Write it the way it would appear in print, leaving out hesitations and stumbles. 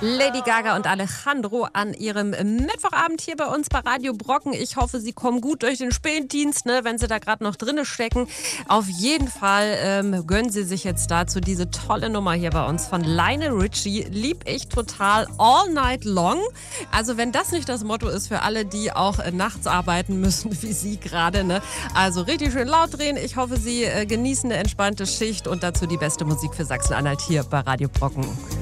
Lady Gaga und Alejandro an ihrem Mittwochabend hier bei uns bei Radio Brocken. Ich hoffe, Sie kommen gut durch den Spätdienst, ne, wenn Sie da gerade noch drinne stecken. Auf jeden Fall gönnen Sie sich jetzt dazu diese tolle Nummer hier bei uns von Lionel Richie. Lieb ich total, all night long. Also wenn das nicht das Motto ist für alle, die auch nachts arbeiten müssen, wie Sie gerade, ne? Also richtig schön laut drehen. Ich hoffe, Sie genießen eine entspannte Schicht und dazu die beste Musik für Sachsen-Anhalt hier bei Radio Brocken.